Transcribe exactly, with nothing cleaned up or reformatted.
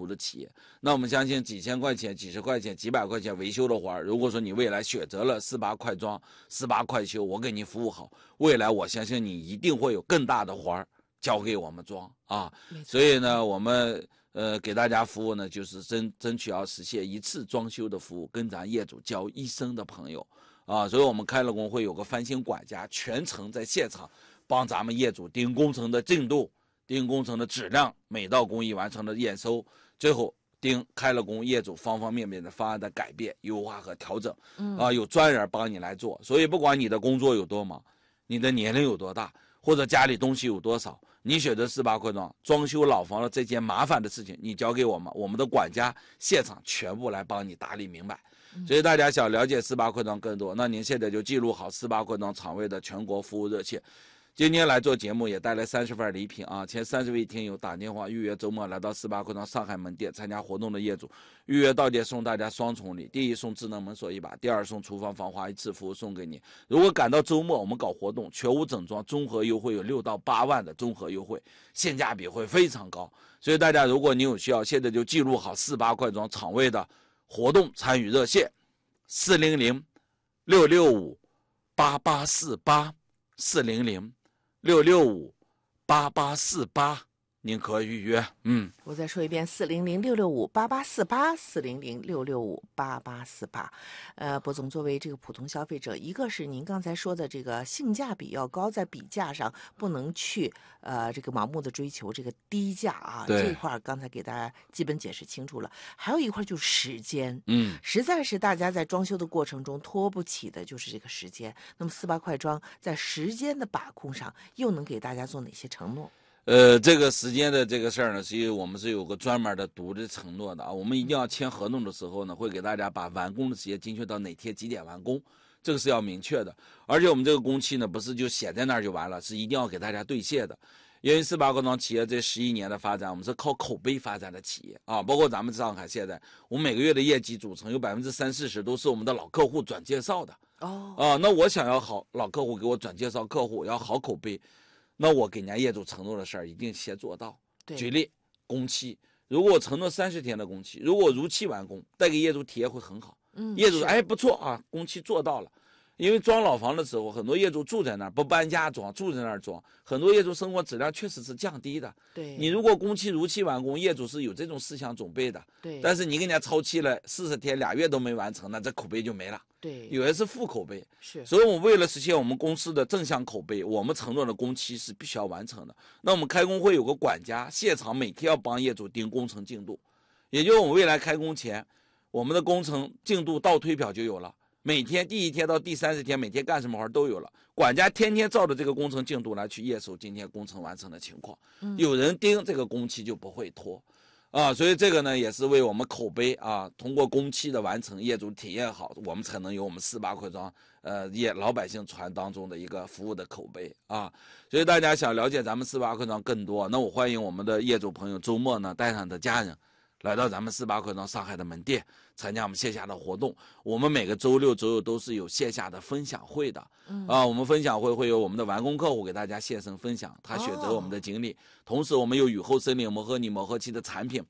图的企业。那我们相信几千块钱、几十块钱、几百块钱维修的活儿，如果说你未来选择了四八快装、四八快修，我给你服务好，未来我相信你一定会有更大的活儿交给我们装啊。所以呢，我们呃给大家服务呢，就是争争取要实现一次装修的服务，跟咱业主交一生的朋友啊。所以我们开了工会有个翻新管家，全程在现场帮咱们业主盯工程的进度。盯工程的质量，每道工艺完成的验收，最后盯开了工业主方方面面的方案的改变、优化和调整。嗯啊，有专人帮你来做。所以不管你的工作有多忙，你的年龄有多大，或者家里东西有多少，你选择四八快装装修老房的这件麻烦的事情，你交给我们，我们的管家现场全部来帮你打理明白。所以大家想了解四八快装更多，那您现在就记录好四八快装厂位的全国服务热线。今天来做节目也带来三十份礼品啊！前三十位听友打电话预约周末来到四八快装上海门店参加活动的业主，预约到店送大家双重礼：第一送智能门锁一把，第二送厨房防滑一次服务送给你。如果赶到周末我们搞活动，全屋整装综合优惠有六到八万的综合优惠，性价比会非常高。所以大家如果你有需要，现在就记录好四八快装厂位的活动参与热线：四零零六六五八八四八四零零。六六五八八四八，您可预约。嗯， 我再说一遍：四零零六六五八八四八，四零零六六五八八四八。呃，博总，作为这个普通消费者，一个是您刚才说的这个性价比要高，在比价上不能去呃这个盲目的追求这个低价啊，这一块刚才给大家基本解释清楚了。还有一块就是时间， 嗯， 实在是大家在装修的过程中拖不起的就是这个时间。那么四八快装在时间的把控上又能给大家做哪些承诺？ 呃，这个时间的这个事儿呢，是我们是有个专门的读的承诺的啊。我们一定要签合同的时候呢，会给大家把完工的时间精确到哪天几点完工，这个是要明确的。而且我们这个工期呢，不是就写在那儿就完了，是一定要给大家兑现的。因为四八快装企业这十一年的发展，我们是靠口碑发展的企业啊。包括咱们上海现在，我们每个月的业绩组成有百分之三四十都是我们的老客户转介绍的。 哦， 啊，那我想要好老客户给我转介绍客户，要好口碑。那我给人家业主承诺的事儿一定先做到。举例，工期，如果我承诺三十天的工期，如果我如期完工，带给业主体验会很好。 嗯， 业主说，哎，不错啊，工期做到了。因为装老房的时候，很多业主住在那儿不搬家装，住在那儿装，很多业主生活质量确实是降低的。 对， 你如果工期如期完工，业主是有这种思想准备的。 对， 但是你给人家超期了四十天、俩月都没完成，那这口碑就没了。 对， 有的是负口碑。 是， 所以我们为了实现我们公司的正向口碑，我们承诺的工期是必须要完成的。那我们开工会有个管家，现场每天要帮业主盯工程进度，也就是我们未来开工前，我们的工程进度倒推表就有了。每天第一天到第三十天，每天干什么活都有了。管家天天照着这个工程进度来去验收今天工程完成的情况。嗯、有人盯这个工期就不会拖，啊，所以这个呢也是为我们口碑啊，通过工期的完成，业主体验好，我们才能有我们四八快装呃业老百姓传当中的一个服务的口碑啊。所以大家想了解咱们四八快装更多，那我欢迎我们的业主朋友周末呢带上你的家人。来到咱们四八快装上海的门店，参加我们线下的活动。我们每个周六、周日都是有线下的分享会的。嗯、啊，我们分享会会有我们的完工客户给大家现身分享他选择我们的经历。哦、同时，我们有雨后森林磨合泥磨合漆的产品